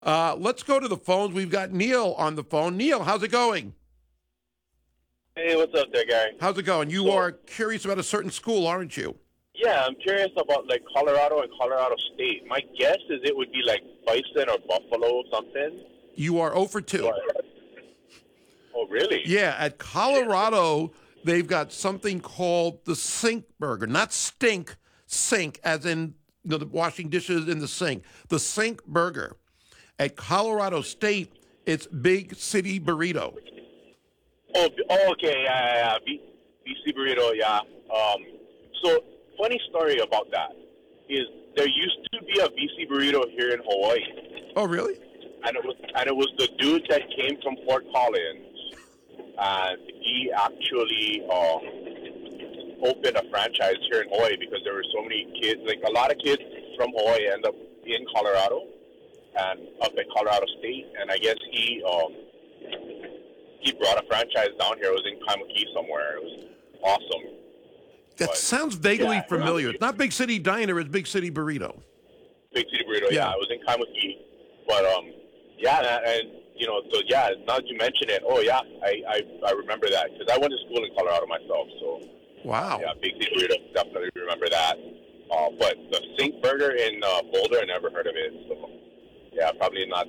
Let's go to the phones. We've got Neil on the phone. Neil, how's it going? Hey, what's up there, Gary? How's it going? You So, are curious about a certain school, aren't you? yeah, I'm curious about like Colorado and Colorado State. My guess is it would be like Bison or Buffalo or something. You are 0 for 2. Oh, really? Yeah, at Colorado, they've got something called the Sink Burger. Not stink, sink, as in the washing dishes in the sink. The Sink Burger. At Colorado State, it's Big City Burrito. Okay, yeah. BC Burrito, yeah. So, funny story about that is there used to be a BC Burrito here in Hawaii, Oh, really? and it was the dude that came from Fort Collins, and he actually opened a franchise here in Hawaii because there were so many kids. Like a lot of kids from Hawaii end up in Colorado and up at Colorado State, and I guess he brought a franchise down here. It was in Kaimuki somewhere. It was awesome. That But, sounds vaguely yeah, familiar. It's not Big City Diner, it's Big City Burrito. Big City Burrito, Yeah. yeah. It was in Kaimuki. But, yeah, and, you know, so, yeah, now that you mention it, oh, yeah, I remember that. Because I went to school in Colorado myself, so. Wow. Yeah, Big City Burrito, definitely remember that. But the Sink Burger in Boulder, I never heard of it. So, yeah, probably not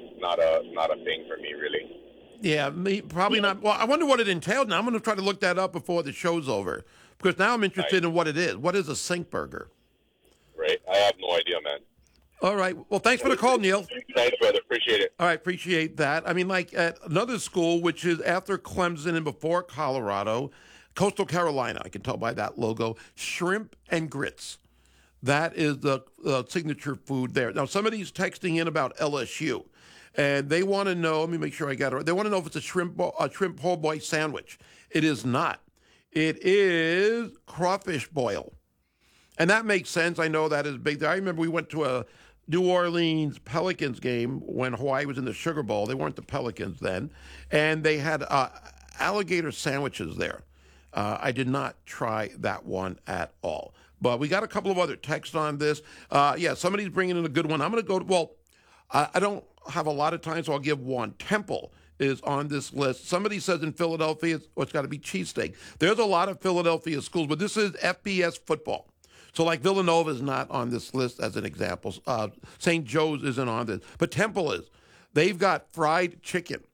a thing for me, really. Yeah, probably not. Well, I wonder what it entailed. Now I'm going to try to look that up before the show's over because now I'm interested in what it is. What is a Sink Burger? Right. I have no idea, man. All right. Well, thanks for the call, Neil. Thanks, brother. Appreciate it. All right, appreciate that. I mean, like at another school, which is after Clemson and before Colorado, Coastal Carolina, I can tell by that logo, Shrimp and Grits. That is the signature food there. Now, somebody's texting in about LSU, and they want to know, let me make sure I got it right. They want to know if it's a shrimp po' boy sandwich. It is not. It is crawfish boil. And that makes sense. I know that is big. I remember we went to a New Orleans Pelicans game when Hawaii was in the Sugar Bowl. They weren't the Pelicans then. And they had alligator sandwiches there. I did not try that one at all. But we got a couple of other texts on this. Yeah, somebody's bringing in a good one. I'm going to go, well, I don't have a lot of time, so I'll give one. Temple is on this list. Somebody says in Philadelphia, it's got to be cheesesteak. There's a lot of Philadelphia schools, but this is FBS football. So like Villanova is not on this list as an example. St. Joe's isn't on this, but Temple is. They've got fried chicken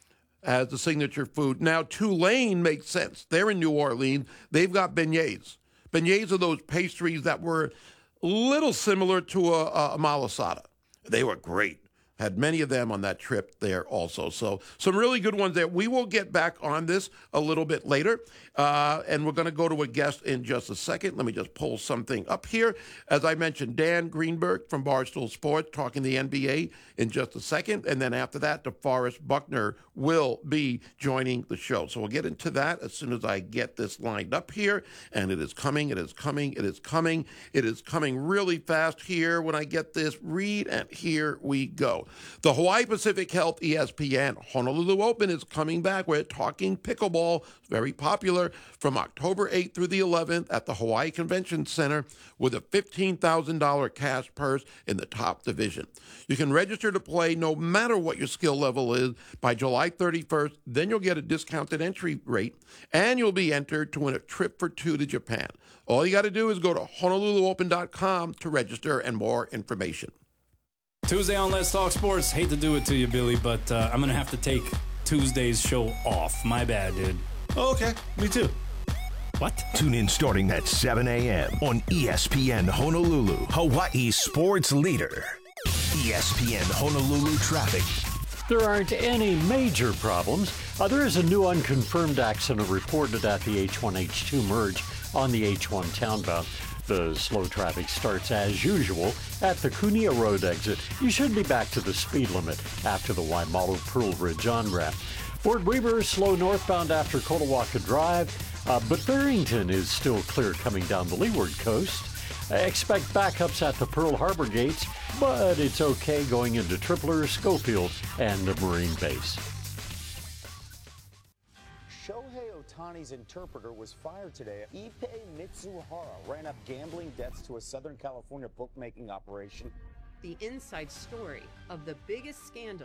as the signature food. Now, Tulane makes sense. They're in New Orleans. They've got beignets. Beignets are those pastries that were a little similar to a malasada. They were great. Had many of them on that trip there also. So some really good ones there. We will get back on this a little bit later, and we're going to go to a guest in just a second. Let me just pull something up here. As I mentioned, Dan Greenberg from Barstool Sports talking the NBA in just a second, and then after that, DeForest Buckner will be joining the show. So we'll get into that as soon as I get this lined up here, and it is coming, it is coming, it is coming. It is coming really fast here when I get this read, and here we go. The Hawaii Pacific Health ESPN Honolulu Open is coming back. We're talking pickleball. It's very popular from October 8th through the 11th at the Hawaii Convention Center with a $15,000 cash purse in the top division. You can register to play no matter what your skill level is by July 31st. Then you'll get a discounted entry rate, and you'll be entered to win a trip for two to Japan. All you got to do is go to HonoluluOpen.com to register and more information. Tuesday on Let's Talk Sports. Hate to do it to you, Billy, but I'm going to have to take Tuesday's show off. My bad, dude. Oh, okay. Me too. What? Tune in starting at 7 a.m. on ESPN Honolulu, Hawaii's sports leader. ESPN Honolulu traffic. There aren't any major problems. There is a new unconfirmed accident reported at the H1-H2 merge on the H1 townbound. The slow traffic starts as usual at the Kunia Road exit. You should be back to the speed limit after the Waimalu Pearl Ridge on-ramp. Fort Weaver is slow northbound after Kolawaka Drive, but Barrington is still clear coming down the leeward coast. Expect backups at the Pearl Harbor gates, but it's okay going into Tripler, Schofield, and the Marine Base. Shohei Ohtani's interpreter was fired today. Ippei Mitsuhara ran up gambling debts to a Southern California bookmaking operation the inside story of the biggest scandal